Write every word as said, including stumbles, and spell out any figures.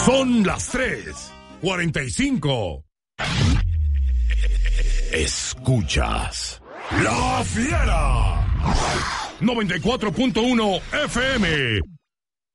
Son las tres cuarenta y cinco. Escuchas La Fiera noventa y cuatro punto uno F M